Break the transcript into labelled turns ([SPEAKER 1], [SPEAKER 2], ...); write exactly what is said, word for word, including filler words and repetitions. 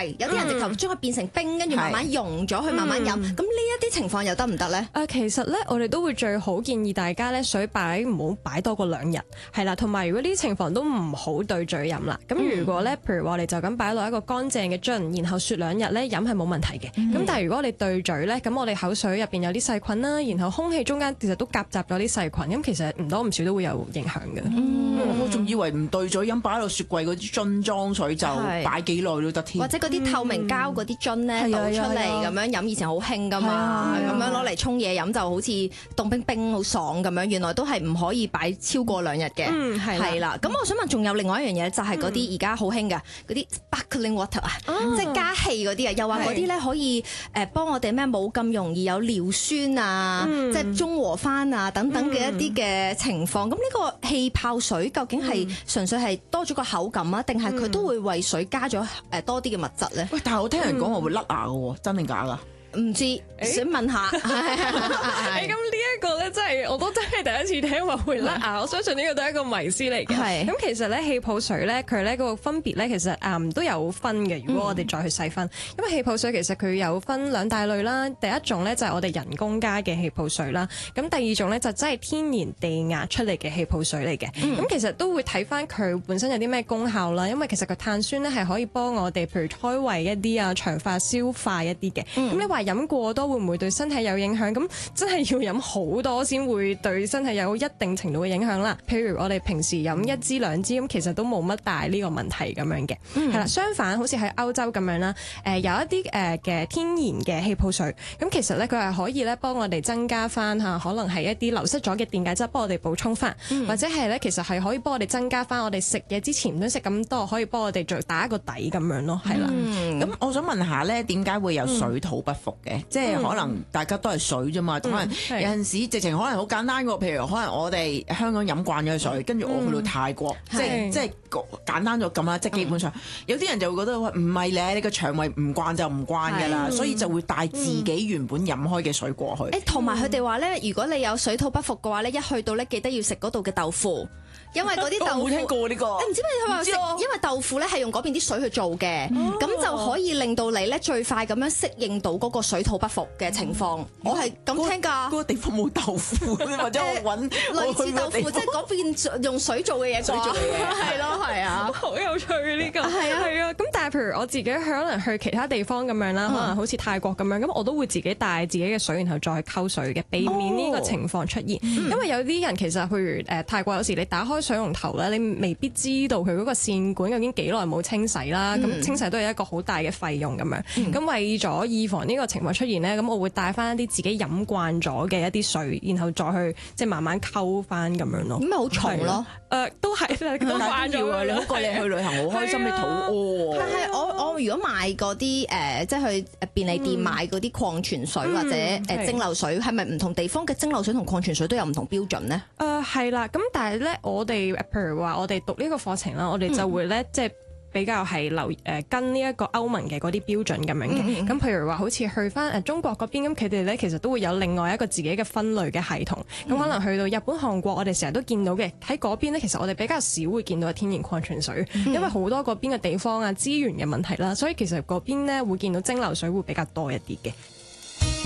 [SPEAKER 1] 貴，有啲人直頭將佢變成冰，跟住慢慢溶咗去慢慢飲。咁呢一啲情況又得唔得咧？
[SPEAKER 2] 誒，其實咧，我哋都會最好建議大家咧，水擺唔好擺多過兩日，係啦。同埋如果呢啲情況都唔好對嘴飲啦。咁如果咧，譬如話我哋就咁擺落一個乾淨嘅樽，然後雪兩日咧，飲係冇問題嘅。咁、嗯、但係如果我哋對嘴咧，咁我哋口水入邊有啲細菌啦，然後空氣中間其實都夾雜咗啲細菌，咁其實唔多唔少都會有影響嘅。
[SPEAKER 3] 嗯，我仲以為唔對嘴飲擺落雪櫃嗰啲樽裝水就擺幾耐都得添，
[SPEAKER 1] 或者嗰啲透明膠嗰啲樽咧倒出嚟咁樣飲，以前好興噶嘛，咁樣攞嚟沖嘢飲就好似凍冰冰好爽咁樣，原來都係唔可以擺超過兩日嘅。
[SPEAKER 2] 嗯，係啦。
[SPEAKER 1] 咁我想問，仲有另外一樣嘢就係嗰啲而家好興嘅嗰啲 sparkling water 啊，即係加氣嗰啲啊，又話嗰啲咧可以誒幫我哋咩冇咁容易有尿酸啊，即係中和翻啊等等嘅一啲嘅情況。咁呢個氣泡水究竟係純粹係多咗個口感啊，定係佢都會為水加咗誒多啲嘅物質咧？
[SPEAKER 3] 喂，但係我聽人講話會甩牙嘅喎，真定假㗎？
[SPEAKER 1] 唔知，想問下。
[SPEAKER 2] 咁呢一個咧，真係我都真係第一次聽話會甩牙。我相信呢個都係一個迷思嚟嘅。咁其實咧氣泡水咧，佢咧個分別咧，其實誒都有分嘅。如果我哋再去細分，因為氣泡水其實佢有分兩大類啦。第一種咧就係我哋人工加嘅氣泡水啦。咁第二種咧就真係天然地壓出嚟嘅氣泡水嚟嘅。咁、嗯、其實都會睇翻佢本身有啲咩功效啦。因為其實個碳酸咧係可以幫我哋，譬如開胃一啲啊、腸化消化一啲嘅。咁、嗯、你話飲過多會唔會對身體有影響？咁真係要飲好多先會對身體有一定程度嘅影響啦。譬如我哋平時飲一支兩支咁，其實都冇乜大呢個問題咁樣嘅。係啦、嗯，相反好似喺歐洲咁樣啦，誒有一啲誒嘅天然嘅氣泡水，咁其實咧佢係可以咧幫我哋增加翻嚇，可能係一啲流失咗嘅電解質，幫我哋補充翻，嗯、或者係咧其實係可以幫我哋增加翻我哋食嘢之前唔想食咁多，可以幫我哋再打一個底咁樣咯。係啦，
[SPEAKER 3] 咁、嗯、我想問下咧，點解會有水土不服嘅？嗯、即係可能大家都係水啫嘛，可能有陣時直情可能好簡單嘅，譬如可能我哋香港飲慣咗水，跟住我去到泰國，即係即係簡單咗咁啦。即係基本上有啲人就會覺得喂，唔係咧，你個腸胃唔慣就唔慣㗎啦，所以就會帶自己原本飲開嘅水過去。
[SPEAKER 1] 誒，同埋佢哋話咧，如果你有水土不服嘅話咧，一去到咧記得要食嗰度嘅豆腐。因為嗰啲豆腐，
[SPEAKER 3] 我冇聽過呢個。
[SPEAKER 1] 你唔知咩？佢話因為豆腐咧係用嗰邊啲水去做嘅，咁就可以令到你咧最快咁樣適應到嗰個水土不服嘅情況。我係咁聽㗎。
[SPEAKER 3] 嗰個地方冇豆腐，或者我揾
[SPEAKER 1] 類似豆腐，即係嗰邊用水做嘅嘢。
[SPEAKER 3] 水做嘅嘢
[SPEAKER 1] 係咯，係啊，
[SPEAKER 2] 好有趣呢個。係啊，係啊。咁但係譬如我自己可能去其他地方咁樣啦，可能好似泰國咁樣，咁我都會自己帶自己嘅水，然後再去溝水嘅，避免呢個情況出現。因為有啲人其實譬如誒泰國有時你打開水龍頭咧，你未必知道佢嗰個線管究竟幾耐冇清洗啦，咁、嗯、清洗都係一個好大嘅費用咁樣。咁、嗯、為咗預防呢個情況出現咧，咁我會帶翻一啲自己飲慣咗嘅一啲水，然後再去即係慢慢溝翻咁樣咯。咁咪好重咯？誒、呃，都係都慣咗啊！
[SPEAKER 3] 你好過你去旅行好開心，你肚屙。
[SPEAKER 1] 但係我我如果買嗰啲誒，即係去便利店買嗰啲礦泉水、嗯、或者誒蒸餾水，係咪唔同地方嘅蒸餾水同礦泉水都有唔同標準咧？
[SPEAKER 2] 誒係啦，咁但係咧，我哋譬如話我哋讀呢個課程啦，我哋就會咧、嗯、即係比較係留誒跟呢一個歐盟嘅嗰啲標準咁樣嘅。咁、嗯、譬如話好似去翻誒中國嗰邊，咁佢哋咧其實都會有另外一個自己嘅分類嘅系統。咁、嗯、可能去到日本、韓國，我哋成日都見到嘅喺嗰邊咧，其實我哋比較少會見到天然礦泉水，嗯、因為好多嗰邊嘅地方啊資源嘅問題啦，所以其實嗰邊咧會見到蒸餾水會比較多一啲嘅。